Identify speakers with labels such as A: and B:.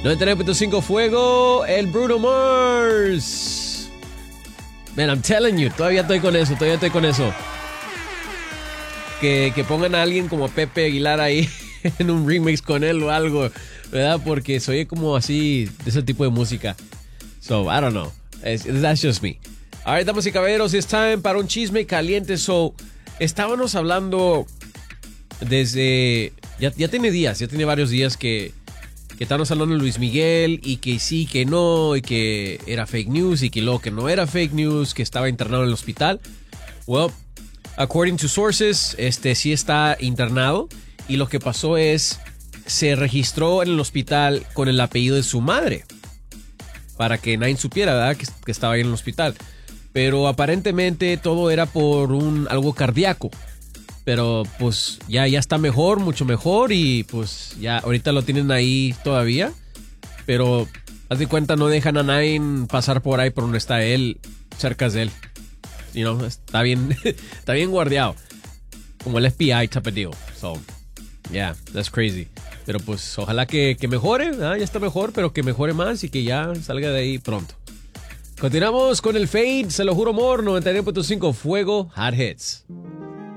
A: 99.5 Fuego, el Bruno Mars. Man, I'm telling you, todavía estoy con eso. Que pongan a alguien como Pepe Aguilar ahí en un remix con él o algo, ¿verdad? Porque soy como así, de ese tipo de música. So, I don't know. That's just me. Alright, damas y caballeros, it's time para un chisme caliente. So, estábamos hablando desde... Ya tiene varios días que estábamos hablando de Luis Miguel y que sí, que no, y que era fake news y que luego que no era fake news, que estaba internado en el hospital. Well, according to sources, sí está internado y lo que pasó es se registró en el hospital con el apellido de su madre para que nadie supiera, ¿verdad? Que estaba ahí en el hospital. Pero aparentemente todo era por algo cardíaco. Pero pues ya está mejor, mucho mejor y pues ya ahorita lo tienen ahí todavía. Pero haz de cuenta no dejan a nadie pasar por ahí por donde está él, cerca de él. You know, está bien guardiado. Como el FBI type of deal. So, yeah, that's crazy. Pero pues ojalá que mejore, ¿eh? Ya está mejor, pero que mejore más y que ya salga de ahí pronto. Continuamos con el Fade, se lo juro amor, 99.5 Fuego, Hot Hits.